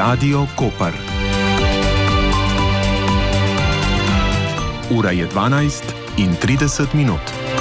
Radio Koper. Ura je 12:30.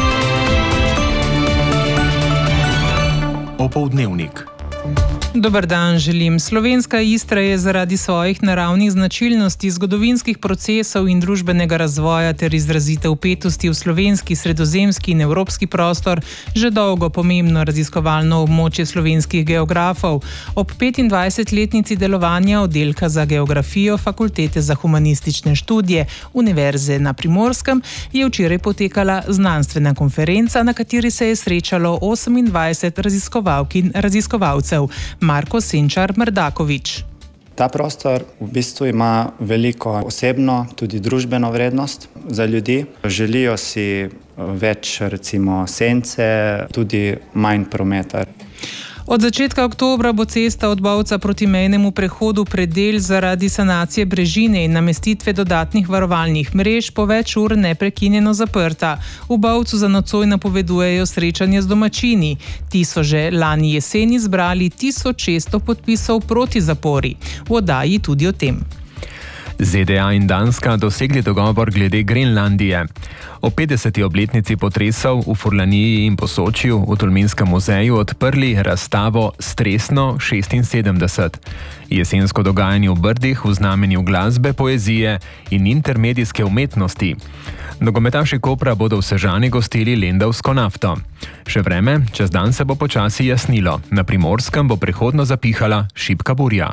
Opoldnevnik. Dober dan želim. Slovenska Istra je zaradi svojih naravnih značilnosti, zgodovinskih procesov in družbenega razvoja ter izrazite vpetosti v slovenski, sredozemski in evropski prostor že dolgo pomembno raziskovalno območje slovenskih geografov. Ob 25-letnici delovanja oddelka za geografijo Fakultete za humanistične študije Univerze na Primorskem je včeraj potekala znanstvena konferenca, na kateri se je srečalo 28 raziskovalk in raziskovalcev. Marko Senčar Mrdakovič. Ta prostor v bistvu ima veliko osebno, tudi družbeno vrednost za ljudi. Želijo si več, recimo, sence, tudi manj prometa. Od začetka oktobra bo cesta od Bovca proti mejnemu prehodu Predel zaradi sanacije brežine in namestitve dodatnih varovalnih mrež po več ur neprekinjeno zaprta. V Bovcu za nocoj napovedujejo srečanje z domačini. Ti so že lani jeseni zbrali 1600 podpisov proti zapori. V oddaji tudi o tem. ZDA in Danska dosegli dogovor glede Grenlandije. O 50. obletnici potresov v Furlaniji in Posočju v Tolminskem muzeju odprli razstavo Stresno 76. Jesensko dogajanje v Brdih v znamenju glasbe, poezije in intermedijske umetnosti. Nogometaši Kopra bodo v Sežani gostili lendavsko Nafto. Še vreme, čez dan se bo počasi jasnilo. Na Primorskem bo prehodno zapihala šibka burja.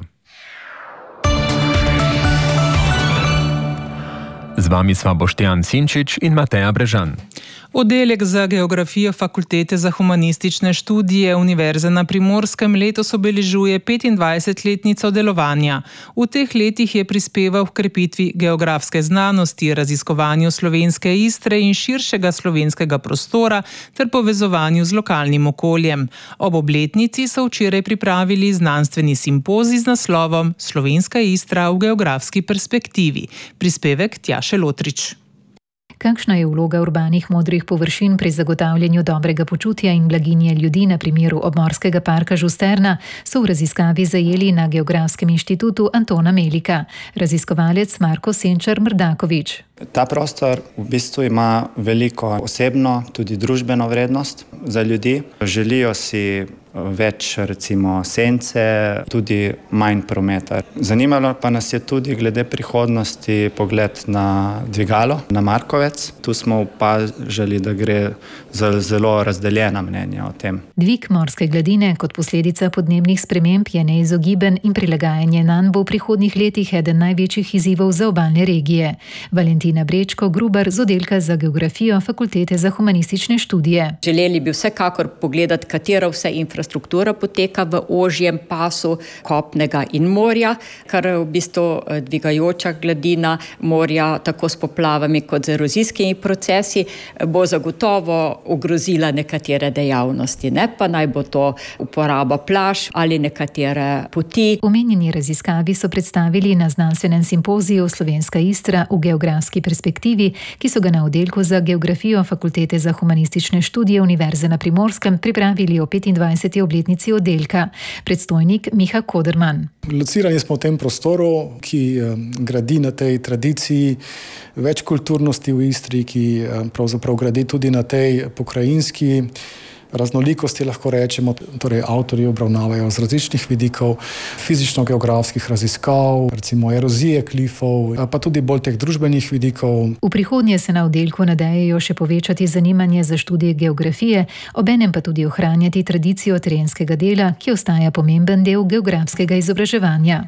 Z vami sva Boštjan Sinčič in Mateja Brežan. Oddelek za geografijo Fakultete za humanistične študije Univerze na Primorskem letos obeležuje 25-letnico delovanja. V teh letih je prispeval k krepitvi geografske znanosti, raziskovanju slovenske Istre in širšega slovenskega prostora ter povezovanju z lokalnim okoljem. Ob obletnici so včeraj pripravili znanstveni simpozij z naslovom Slovenska Istra v geografski perspektivi. Prispevek Tjaše Lotrič. Kakšna je vloga urbanih modrih površin pri zagotavljanju dobrega počutja in blaginje ljudi na primeru obmorskega parka Žusterna, so v raziskavi zajeli na Geografskem inštitutu Antona Melika. Raziskovalec Marko Senčar Mrdakovič. Ta prostor v bistvu ima veliko osebno, tudi družbeno vrednost za ljudi. Želijo si več, recimo, sence, tudi manj prometa. Zanimalo pa nas je tudi glede prihodnosti pogled na dvigalo, na Markovec. Tu smo opažali, da gre za zelo razdeljena mnenja o tem. Dvig morske gladine kot posledica podnebnih sprememb je neizogiben in prilagajanje nanj bo v prihodnjih letih eden največjih izzivov za obalne regije. Valentina Brečko, Grubar z oddelka za geografijo Fakultete za humanistične študije. Želeli bi vsekakor pogledati, katera vse infrastruktura poteka v ožjem pasu kopnega in morja, kar v bistvu dvigajoča gladina morja, tako s poplavami kot z erozijskimi procesi, bo zagotovo ogrozila nekatere dejavnosti, ne pa naj bo to uporaba plaž ali nekatere poti. Omenjeni raziskavi so predstavili na znanstvenem simpoziju Slovenska Istra v geografski perspektivi, ki so ga na oddelku za geografijo Fakultete za humanistične študije Univerze na Primorskem pripravili o 25. obletnici oddelka. Predstojnik Miha Koderman. Locirani smo v tem prostoru, ki gradi na tej tradiciji večkulturnosti v Istri, ki pravzaprav gradi tudi na tej pokrajinski raznolikosti, lahko rečemo. Torej, avtorji obravnavajo z različnih vidikov fizično-geografskih raziskav, recimo erozije klifov, pa tudi bolj teh družbenih vidikov. V prihodnje se na oddelku nadejajo še povečati zanimanje za študije geografije, obenem pa tudi ohranjati tradicijo terenskega dela, ki ostaja pomemben del geografskega izobraževanja.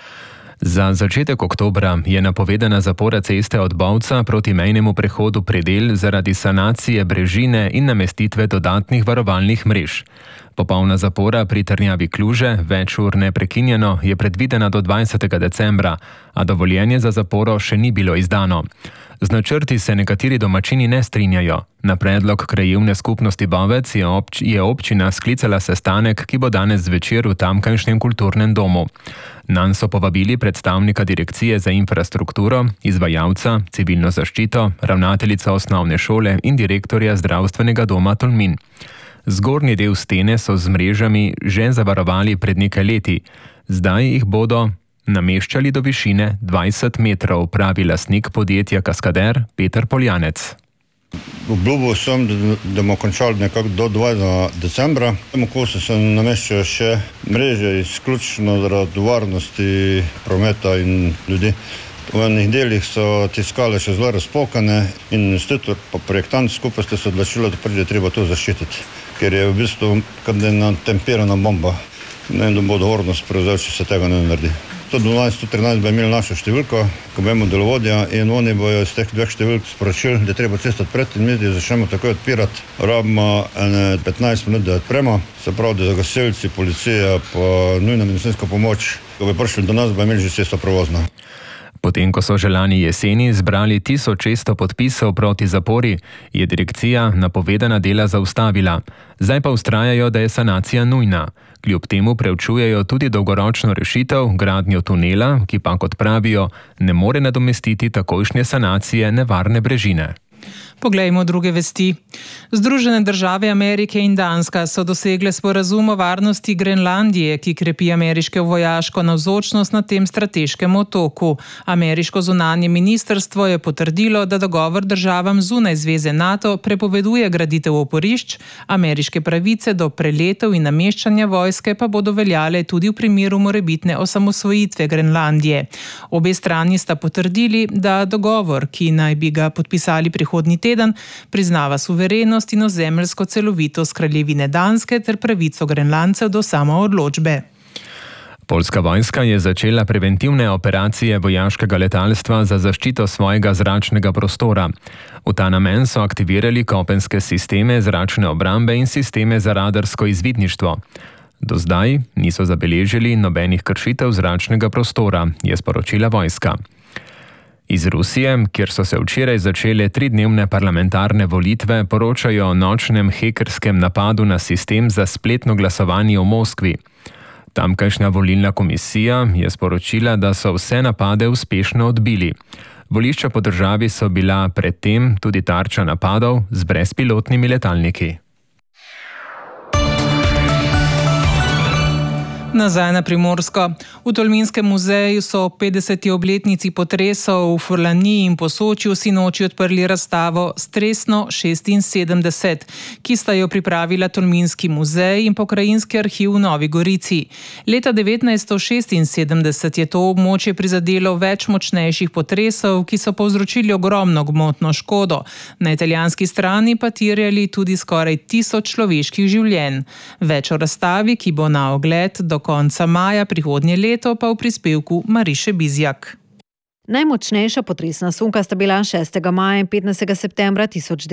Za začetek oktobra je napovedana zapora ceste od Bovca proti mejnemu prehodu Predel zaradi sanacije brežine in namestitve dodatnih varovalnih mrež. Popolna zapora pri trdnjavi Kluže, več ur neprekinjeno, je predvidena do 20. decembra, a dovoljenje za zaporo še ni bilo izdano. Z načrti se nekateri domačini ne strinjajo. Na predlog krajevne skupnosti Bovec je občina sklicala sestanek, ki bo danes zvečer v tamkajšnjem kulturnem domu. Nanj so povabili predstavnika direkcije za infrastrukturo, izvajalca, civilno zaščito, ravnateljica osnovne šole in direktorja zdravstvenega doma Tolmin. Zgornji del stene so z mrežami že zavarovali pred nekaj leti. Zdaj jih bodo nameščali do višine 20 metrov, pravi lastnik podjetja Kaskader Peter Poljanec. Obljubil sem, da bomo končali nekako do 20. decembra. V kosu se nameščajo še mreže izključno zaradi varnosti prometa in ljudi. V enih delih so te skale še zelo razpokane in investitor pa projektant skupaj ste se odločili, da je treba to zaščititi, ker je v bistvu kot ena temperana bomba. Ne vem, da bo odgovornost prevzel, če se tega ne naredi. 112-113 bo imeli našo številko, ko bomo delovodja in oni bojo iz teh dveh številk sporočili, da je treba cesto odpreti in mi začnemo takoj odpirati. Rabimo 15 minut, da odpremo, se pravi, da gasilci, policija pa nujna medicinska pomoč, ko bi prišli do nas, bo imeli že cesto provozno. Potem, ko so že lani jeseni zbrali 1600 podpisov proti zapori, je direkcija napovedana dela zaustavila. Zdaj pa vztrajajo, da je sanacija nujna. Kljub temu preučujejo tudi dolgoročno rešitev, gradnjo tunela, ki pa, kot pravijo, ne more nadomestiti takojšnje sanacije nevarne brežine. Poglejmo druge vesti. Združene države Amerike in Danska so dosegle sporazum o varnosti Grenlandije, ki krepi ameriško vojaško navzočnost na tem strateškem otoku. Ameriško zunanje ministrstvo je potrdilo, da dogovor državam zunaj zveze NATO prepoveduje graditev oporišč, ameriške pravice do preletov in nameščanja vojske pa bodo veljale tudi v primeru morebitne osamosvojitve Grenlandije. Obe strani sta potrdili, da dogovor, ki naj bi ga podpisali prihodnji teden, priznava suverenost in ozemeljsko celovitost kraljevine Danske ter pravico Grenlandcev do samoodločbe. Poljska vojska je začela preventivne operacije vojaškega letalstva za zaščito svojega zračnega prostora. V ta namen so aktivirali kopenske sisteme zračne obrambe in sisteme za radarsko izvidništvo. Do zdaj niso zabeležili nobenih kršitev zračnega prostora, je sporočila vojska. Iz Rusije, kjer so se včeraj začele 3-dnevne parlamentarne volitve, poročajo o nočnem hekerskem napadu na sistem za spletno glasovanje v Moskvi. Tamkajšnja volilna komisija je sporočila, da so vse napade uspešno odbili. Volišča po državi so bila predtem tudi tarča napadov z brezpilotnimi letalniki. Nazaj na Primorsko. V Tolminskem muzeju so ob 50. obletnici potresov v Furlaniji in Posočju sinoči odprli razstavo Stresno 76, ki sta jo pripravila Tolminski muzej in Pokrajinski arhiv v Novi Gorici. Leta 1976 je to območje prizadelo več močnejših potresov, ki so povzročili ogromno gmotno škodo. Na italijanski strani pa terjali tudi skoraj 1000 človeških življenj. Več o razstavi, ki bo na ogled do konca maja prihodnje leto, pa v prispevku Mariše Bizjak. Najmočnejša potresna sunka sta bila 6. maja in 15. septembra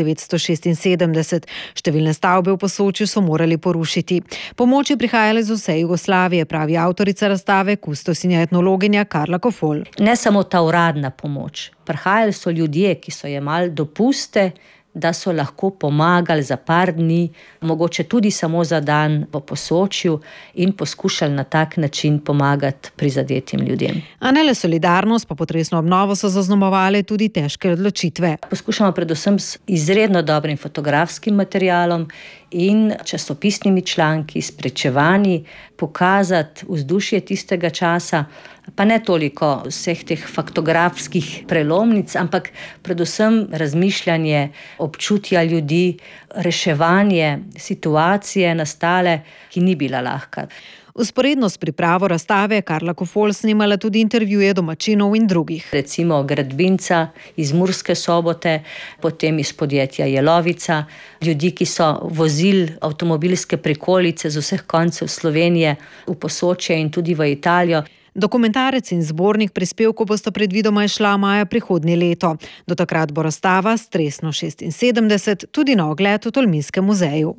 1976. Številne stavbe v Posočju so morali porušiti. Pomoč je prihajala iz vse Jugoslavije, pravi avtorica razstave, kustosinja etnologinja Karla Kofol. Ne samo ta uradna pomoč. Prihajali so ljudje, ki so jemali dopuste, da so lahko pomagali za par dni, mogoče tudi samo za dan v Posočju in poskušali na tak način pomagati prizadetim ljudem. A ne le solidarnost, pa potresno obnovo so zaznamovale tudi težke odločitve. Poskušamo predvsem s izredno dobrim fotografskim materialom in časopisnimi članki, spričevanji pokazati vzdušje tistega časa, pa ne toliko vseh teh faktografskih prelomnic, ampak predvsem razmišljanje, občutja ljudi, reševanje situacije nastale, ki ni bila lahka. Vzporedno s pripravo razstave je Karla Kofol snimala tudi intervjuje domačinov in drugih. Recimo gradbinca iz Murske Sobote, potem iz podjetja Jelovica, ljudi, ki so vozili avtomobilske prikolice z vseh koncev Slovenije v Posočje in tudi v Italijo. Dokumentarec in zbornik prispevkov bosta predvidoma izšla maja prihodnje leto. Do takrat bo razstava Stresno 76 tudi na ogled v Tolminskem muzeju.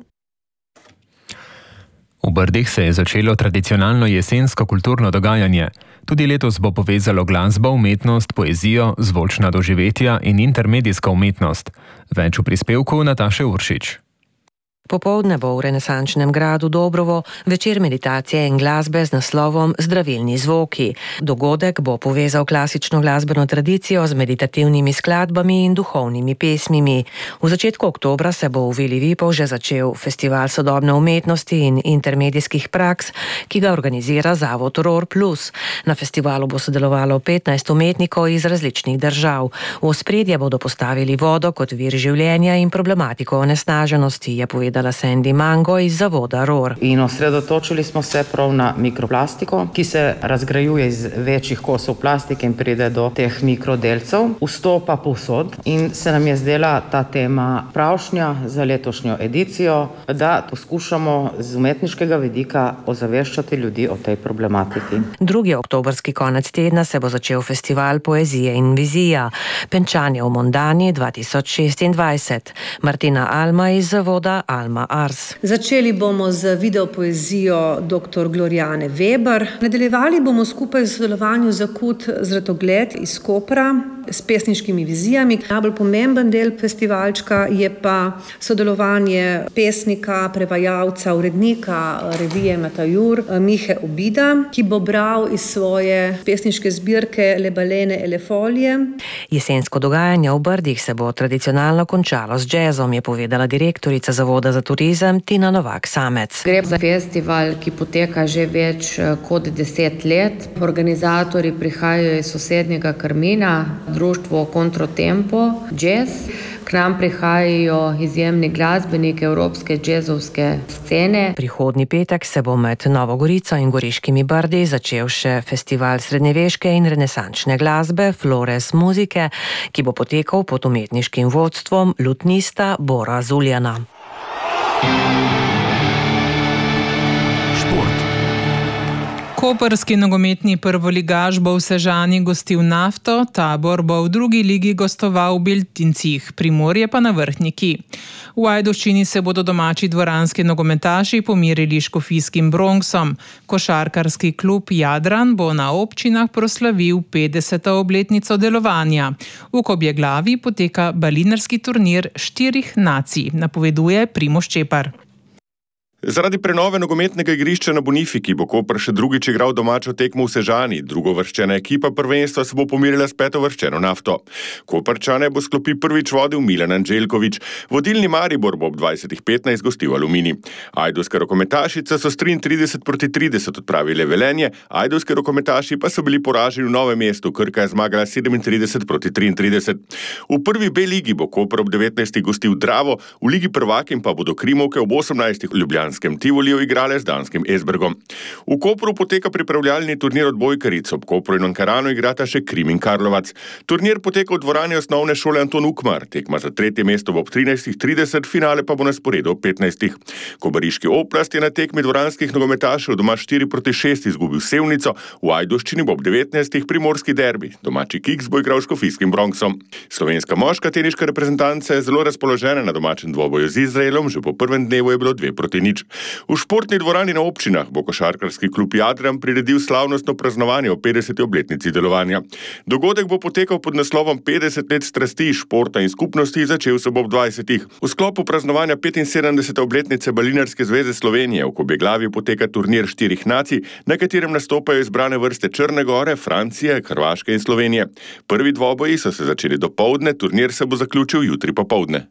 V Brdih se je začelo tradicionalno jesensko kulturno dogajanje. Tudi letos bo povezalo glasbo, umetnost, poezijo, zvočna doživetja in intermedijska umetnost. Več v prispevku Nataše Uršič. Popoldne bo v renesančnem gradu Dobrovo večer meditacije in glasbe z naslovom Zdravilni zvoki. Dogodek bo povezal klasično glasbeno tradicijo z meditativnimi skladbami in duhovnimi pesmimi. V začetku oktobra se bo v Vili Vipov že začel festival sodobne umetnosti in intermedijskih praks, ki ga organizira zavod ROR+. Na festivalu bo sodelovalo 15 umetnikov iz različnih držav. V ospredje bodo postavili vodo kot vir življenja in problematiko onesnaženosti, je povedala Sandy Mango iz zavoda ROR. In osredotočili smo se prav na mikroplastiko, ki se razgrajuje iz večjih kosov plastike in pride do teh mikrodelcev, vstopa povsod in se nam je zdela ta tema pravšnja za letošnjo edicijo, da poskušamo z umetniškega vidika ozaveščati ljudi o tej problematiki. 2. oktobrski konec tedna se bo začel festival Poezije in vizija. Penčanje v Mondani 2026. Martina Alma iz zavoda Alma Ars. Začeli bomo z videopoezijo dr. Gloriane Weber. Nadaljevali bomo skupaj v sodelovanju Zakut Zratogled iz Kopra s pesniškimi vizijami. Najbolj pomemben del festivalčka je pa sodelovanje pesnika, prevajalca, urednika revije Matajur Mihe Obida, ki bo bral iz svoje pesniške zbirke Lebalene Elefolije. Jesensko dogajanje v Brdih se bo tradicionalno končalo z džezom, je povedala direktorica Zavoda za turizem Tina Novak Samec. Gre za festival, ki poteka že več kot 10 let. Organizatorji prihajajo iz sosednjega Karmina, društvo Kontrotempo Jazz. K nam prihajajo izjemni glasbeniki evropske džezovske scene. Prihodnji petek se bo med Novo Gorico in Goriškimi Brdi začel še festival srednjeveške in renesančne glasbe Flores muzike, ki bo potekal pod umetniškim vodstvom lutnista Bora Zuljana. Koprski nogometni prvoligaš bo v Sežani gostil Nafto, Tabor bo v drugi ligi gostoval v Beltincih, Primorje pa na Vrhniki. V Ajdovščini se bodo domači dvoranski nogometaši pomirili s škofijskim Bronxom. Košarkarski klub Jadran bo na občinah proslavil 50. obletnico delovanja. V Kobjeglavi poteka balinarski turnir 4 nacij, napoveduje Primož Čepar. Zaradi prenove nogometnega igrišča na Bonifiki bo Koper še drugič igral domačo tekmo v Sežani. Drugovrščena ekipa prvenstva se bo pomirila s petovrščeno Nafto. Koperčane bo sklopi prvič vodil Milan Anđelković. Vodilni Maribor bo ob 20:15 gostil Aluminij. Ajdovske rokometašice so s 33:30 odpravile Velenje, ajdovske rokometaši pa so bili poraženi v Novem mestu. Krka je zmagala 37:33. V prvi B ligi bo Koper ob 19. gostil Dravo, v ligi prvakinj pa bodo Krimovke ob 18. Ljubljanskem Tivoliju igrale z danskim Esbergom. V Kopru poteka pripravljalni turnir odbojkaric, ob Kopru in Ankaranu igrata še Krim in Karlovac. Turnir poteka v dvorani osnovne šole Anton Ukmar, tekma za 3. mesto bo ob 13:30, finale pa bo na sporedu ob 15. Kobariški Oplast je na tekmi dvoranskih nogometašev doma 4:6 izgubil Sevnico, v Ajdovščini bo ob 19. primorski derbi, domači Kiks bo igral s škofijskim Bronxom. Slovenska moška teniška reprezentanca je zelo razpoložena na domačem dvoboju z Izraelom, že po prvem dnevu je bilo 2:0. V športni dvorani na občinah bo košarkarski klub Jadran priredil slavnostno praznovanje o 50. obletnici delovanja. Dogodek bo potekal pod naslovom 50 let strasti, športa in skupnosti, začel se bo ob 20. V sklopu praznovanja 75. obletnice Balinarske zveze Slovenije v Kobjeglavi poteka turnir 4 nacij, na katerem nastopajo izbrane vrste Črne Gore, Francije, Hrvaške in Slovenije. Prvi dvoboji so se začeli dopoldne, turnir se bo zaključil jutri popoldne.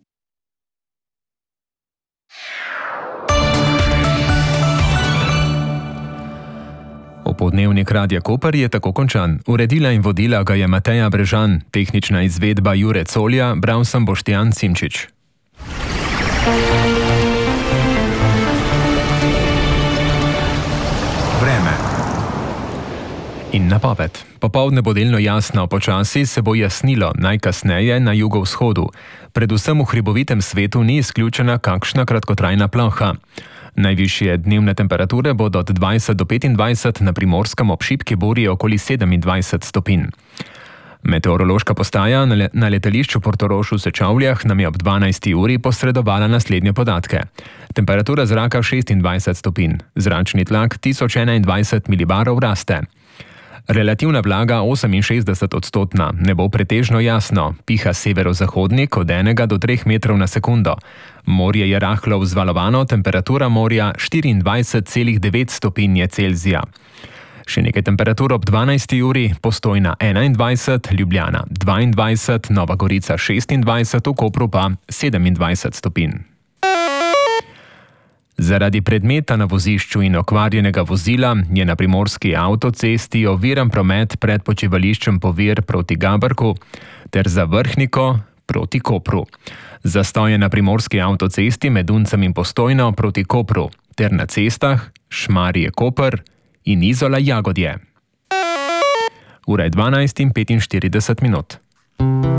Popoldnevnik Radia Koper je tako končan. Uredila in vodila ga je Mateja Brežan, tehnična izvedba Jure Colja, bral sem Boštjan Simčič. Vreme. In napoved. Popoldne bo delno jasno, počasi se bo jasnilo, najkasneje na jugovzhodu. Predvsem v hribovitem svetu ni izključena kakšna kratkotrajna ploha. Najvišje dnevne temperature bodo od 20 do 25, na Primorskem ob šibki burji okoli 27 stopinj. Meteorološka postaja na letališču Portorož v Sečovljah nam je ob 12. uri posredovala naslednje podatke. Temperatura zraka 26 stopinj, zračni tlak 1021 milibarov raste. Relativna vlaga 68%, nebo pretežno jasno, piha severozahodnik od 1 do 3 metrov na sekundo. Morje je rahlo vzvalovano, temperatura morja 24,9 stopinje Celzija. Še nekaj temperatur ob 12. uri, Postojna 21, Ljubljana 22, Nova Gorica 26, v Kopru pa 27 stopinj. Zaradi predmeta na vozišču in okvarjenega vozila je na primorski avtocesti oviran promet pred počivališčem Povir proti Gabrku ter za Vrhniko proti Kopru. Zastoj je na primorski avtocesti med Uncem in Postojno proti Kopru ter na cestah Šmarje-Koper in Izola-Jagodje. Ura je 12:45.